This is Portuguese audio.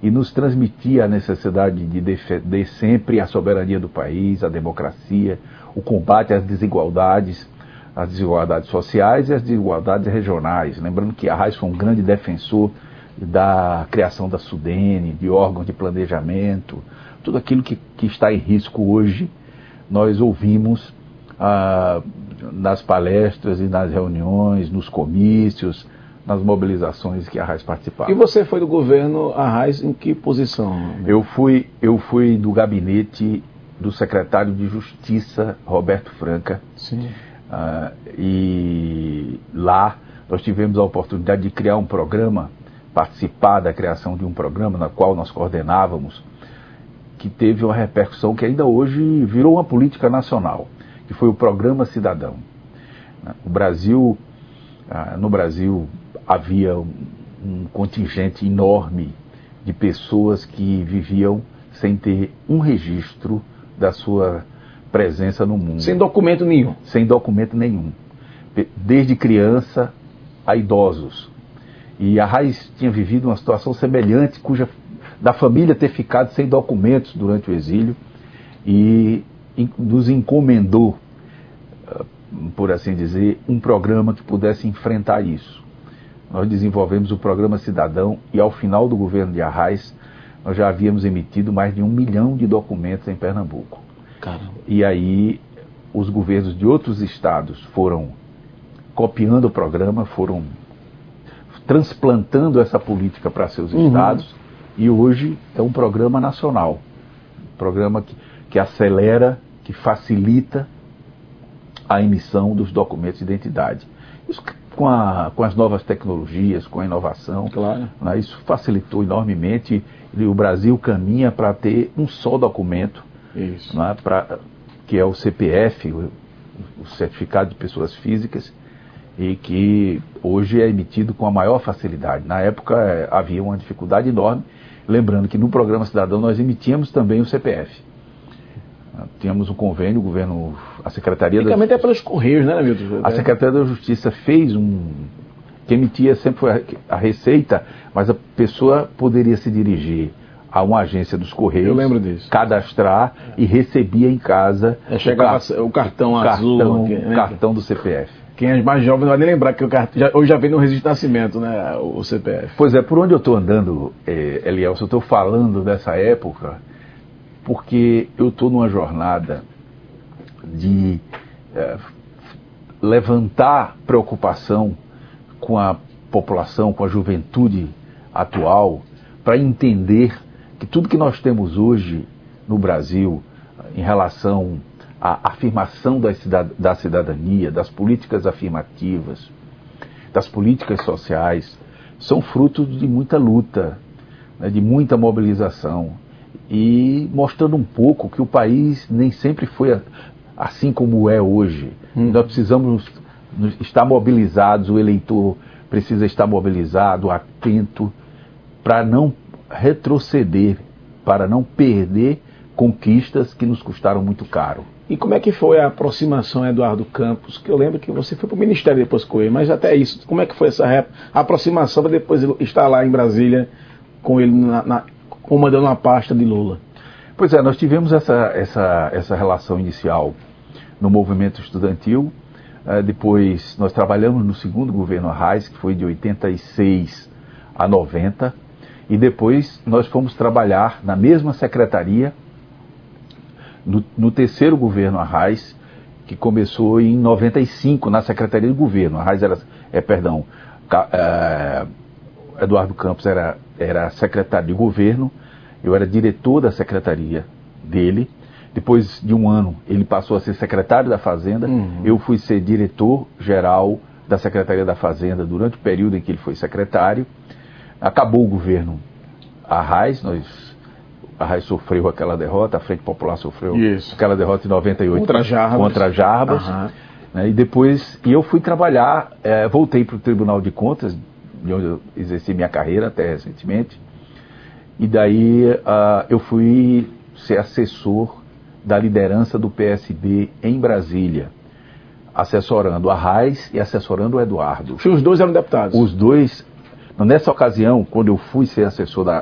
e nos transmitia a necessidade de defender sempre a soberania do país, a democracia, o combate às desigualdades sociais e às desigualdades regionais. Lembrando que Arraes foi um grande defensor da criação da SUDENE, de órgãos de planejamento, tudo aquilo que está em risco hoje, nós ouvimos nas palestras e nas reuniões, nos comícios, nas mobilizações que Arraes participava. E você foi do governo Arraes em que posição? Eu fui do gabinete do secretário de Justiça, Roberto Franca. Sim. E lá nós tivemos a oportunidade de criar um programa, participar da criação de um programa na qual nós coordenávamos, que teve uma repercussão que ainda hoje virou uma política nacional, que foi o Programa Cidadão. No Brasil havia um contingente enorme de pessoas que viviam sem ter um registro da sua presença no mundo. Sem documento nenhum. Sem documento nenhum. Desde criança a idosos. E Arraes tinha vivido uma situação semelhante, da família ter ficado sem documentos durante o exílio, e nos encomendou, por assim dizer, um programa que pudesse enfrentar isso. Nós desenvolvemos o Programa Cidadão e ao final do governo de Arraes nós já havíamos emitido mais de 1 milhão de documentos em Pernambuco. Caramba. E aí os governos de outros estados foram copiando o programa, foram transplantando essa política para seus estados, e hoje é um programa nacional, um programa que acelera, que facilita a emissão dos documentos de identidade. Isso com as novas tecnologias, com a inovação, claro, né, isso facilitou enormemente, e o Brasil caminha para ter um só documento, isso, né, que é o CPF, o Certificado de Pessoas Físicas, e que hoje é emitido com a maior facilidade. Na época havia uma dificuldade enorme, lembrando que no Programa Cidadão nós emitíamos também o CPF. Tínhamos um convênio, o governo, a Secretaria da Justiça... é pelos Correios, né, Milton? A Secretaria da Justiça fez que emitia sempre foi a Receita, mas a pessoa poderia se dirigir a uma agência dos Correios, eu lembro disso, cadastrar e recebia em casa o cartão azul, o cartão do CPF. Quem é mais jovem não vai nem lembrar que hoje já vem no registro de nascimento, né, o CPF. Pois é, por onde eu estou andando, Elielson, eu estou falando dessa época porque eu estou numa jornada de levantar preocupação com a população, com a juventude atual, para entender que tudo que nós temos hoje no Brasil em relação à afirmação da cidadania, das políticas afirmativas, das políticas sociais, são frutos de muita luta, né, de muita mobilização, e mostrando um pouco que o país nem sempre foi assim como é hoje. Nós precisamos estar mobilizados, o eleitor precisa estar mobilizado, atento, para não retroceder, para não perder conquistas que nos custaram muito caro. E como é que foi a aproximação, Eduardo Campos? Que eu lembro que você foi para o Ministério depois com ele, mas até isso, como é que foi essa aproximação para depois estar lá em Brasília com ele comandando uma pasta de Lula? Pois é, nós tivemos essa relação inicial no movimento estudantil, depois nós trabalhamos no segundo governo Arraes, que foi de 86 a 90, e depois nós fomos trabalhar na mesma secretaria no terceiro governo Arraes, que começou em 95, na Secretaria de Governo. Arraes Eduardo Campos era secretário de governo, eu era diretor da secretaria dele. Depois de um ano, ele passou a ser secretário da Fazenda, eu fui ser diretor-geral da Secretaria da Fazenda durante o período em que ele foi secretário. Acabou o governo Arraes, Arraes sofreu aquela derrota, a Frente Popular sofreu aquela derrota em 98 contra Jarbas, né, e eu fui trabalhar, voltei para o Tribunal de Contas, de onde eu exerci minha carreira até recentemente, e daí eu fui ser assessor da liderança do PSB em Brasília, assessorando Arraes e assessorando o Eduardo. Os dois eram deputados? Os dois. Nessa ocasião, quando eu fui ser assessor